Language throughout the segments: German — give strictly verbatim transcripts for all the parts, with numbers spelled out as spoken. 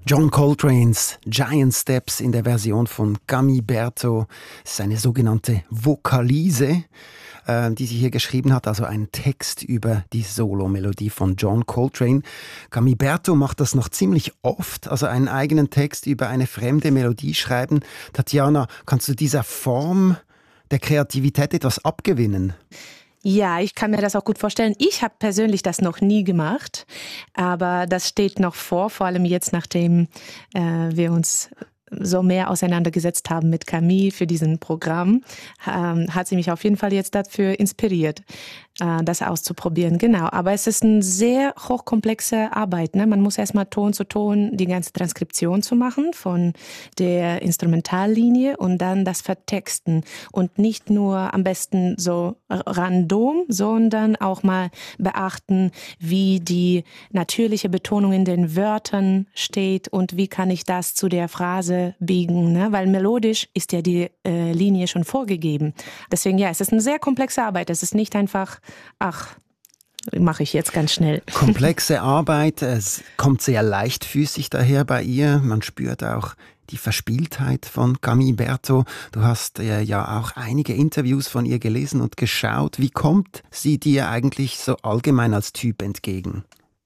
John Coltrane's Giant Steps in der Version von Camille Berto. Es ist eine sogenannte Vokalise, äh, die sie hier geschrieben hat, also ein Text über die Solomelodie von John Coltrane. Camille Berto macht das noch ziemlich oft, also einen eigenen Text über eine fremde Melodie schreiben. Tatjana, kannst du dieser Form der Kreativität etwas abgewinnen? Ja, ich kann mir das auch gut vorstellen. Ich habe persönlich das noch nie gemacht, aber das steht noch vor, vor allem jetzt, nachdem äh, wir uns so mehr auseinandergesetzt haben mit Camille für diesen Programm, ähm, hat sie mich auf jeden Fall jetzt dafür inspiriert, äh, das auszuprobieren. Genau, aber es ist eine sehr hochkomplexe Arbeit. Ne? Man muss erstmal Ton zu Ton die ganze Transkription zu machen von der Instrumentallinie und dann das Vertexten. Und nicht nur am besten so random, sondern auch mal beachten, wie die natürliche Betonung in den Wörtern steht und wie kann ich das zu der Phrase biegen, ne? Weil melodisch ist ja die äh, Linie schon vorgegeben. Deswegen, ja, es ist eine sehr komplexe Arbeit. Es ist nicht einfach, ach, mache ich jetzt ganz schnell. Komplexe Arbeit, es kommt sehr leichtfüßig daher bei ihr. Man spürt auch die Verspieltheit von Camille Berto. Du hast äh, ja auch einige Interviews von ihr gelesen und geschaut. Wie kommt sie dir eigentlich so allgemein als Typ entgegen?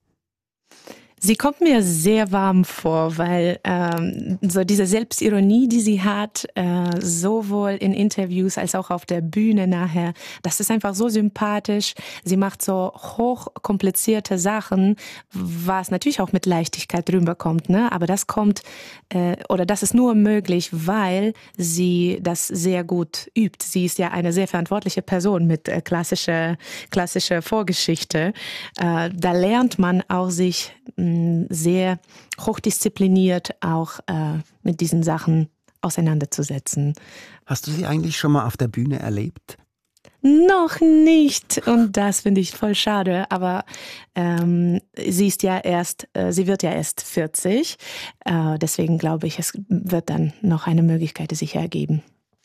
Sie kommt mir sehr warm vor, weil ähm, so diese Selbstironie, die sie hat, äh, sowohl in Interviews als auch auf der Bühne nachher, das ist einfach so sympathisch. Sie macht so hochkomplizierte Sachen, was natürlich auch mit Leichtigkeit rüberkommt, ne? Aber das kommt, äh, oder das ist nur möglich, weil sie das sehr gut übt. Sie ist ja eine sehr verantwortliche Person mit äh, klassischer, klassischer Vorgeschichte. Äh, da lernt man auch sich sehr hochdiszipliniert auch äh, mit diesen Sachen auseinanderzusetzen. Hast du sie eigentlich schon mal auf der Bühne erlebt? Noch nicht und das finde ich voll schade, aber ähm, sie ist ja erst, äh, sie wird ja erst vierzig, äh, deswegen glaube ich, es wird dann noch eine Möglichkeit sich ergeben.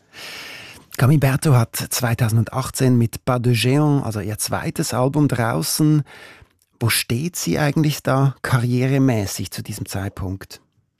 Camille Berto hat zweitausendachtzehn mit Pas de Géant, also ihr zweites Album draußen. Wo steht sie eigentlich da karrieremäßig zu diesem Zeitpunkt?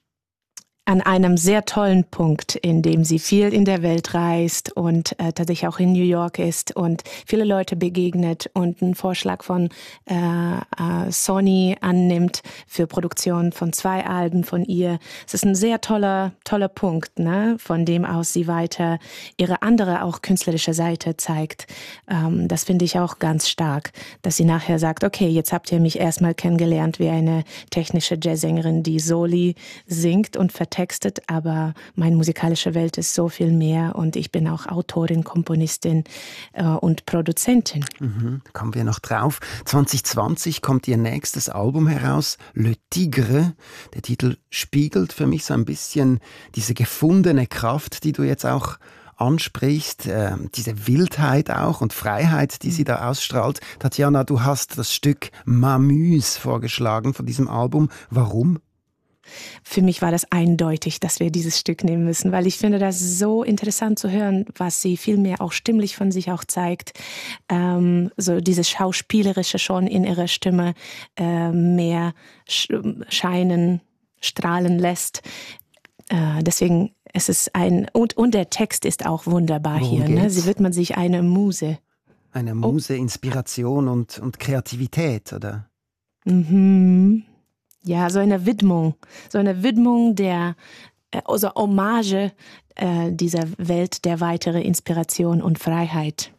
An einem sehr tollen Punkt, in dem sie viel in der Welt reist und äh, tatsächlich auch in New York ist und viele Leute begegnet und einen Vorschlag von äh, äh, Sony annimmt für Produktion von zwei Alben von ihr. Es ist ein sehr toller, toller Punkt, ne? Von dem aus sie weiter ihre andere, auch künstlerische Seite zeigt. Ähm, das finde ich auch ganz stark, dass sie nachher sagt, okay, jetzt habt ihr mich erstmal kennengelernt wie eine technische Jazzsängerin, die Soli singt und vertextet. Textet, aber meine musikalische Welt ist so viel mehr und ich bin auch Autorin, Komponistin äh, und Produzentin. Mhm, da kommen wir noch drauf. zwanzig zwanzig kommt ihr nächstes Album heraus, Le Tigre. Der Titel spiegelt für mich so ein bisschen diese gefundene Kraft, die du jetzt auch ansprichst, äh, diese Wildheit auch und Freiheit, die sie da ausstrahlt. Tatjana, du hast das Stück M'amuse vorgeschlagen von diesem Album. Warum? Für mich war das eindeutig, dass wir dieses Stück nehmen müssen, weil ich finde das so interessant zu hören, was sie vielmehr auch stimmlich von sich auch zeigt. Ähm, so dieses Schauspielerische schon in ihrer Stimme äh, mehr scheinen, strahlen lässt. Äh, deswegen es ist ein, und, und der Text ist auch wunderbar Worum hier. Ne? geht's? Sie widmet sich einer Muse. Eine Muse, Inspiration und, und Kreativität, oder? Mhm. Ja, so eine Widmung, so eine Widmung der, also Hommage äh, dieser Welt der weitere Inspiration und Freiheit.